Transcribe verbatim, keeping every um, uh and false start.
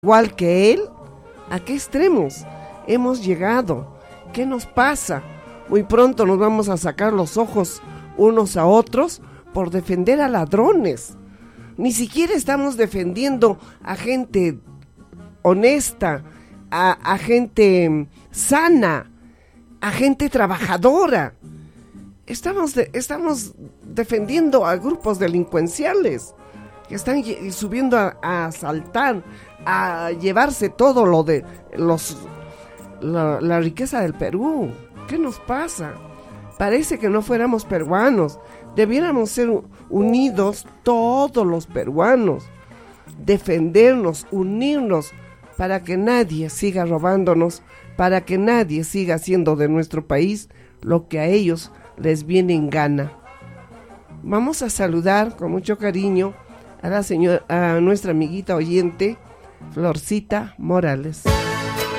igual que él? ¿A qué extremos hemos llegado? ¿Qué nos pasa? Muy pronto nos vamos a sacar los ojos unos a otros por defender a ladrones. Ni siquiera estamos defendiendo a gente honesta, a, a gente sana, a gente trabajadora. Estamos, de, estamos defendiendo a grupos delincuenciales que están subiendo a, a asaltar, a llevarse todo lo de los la, la riqueza del Perú. ¿Qué nos pasa? Parece que no fuéramos peruanos. Debiéramos ser unidos todos los peruanos, defendernos, unirnos para que nadie siga robándonos, para que nadie siga haciendo de nuestro país lo que a ellos les viene en gana. Vamos a saludar con mucho cariño a la señora, a nuestra amiguita oyente, Florcita Morales.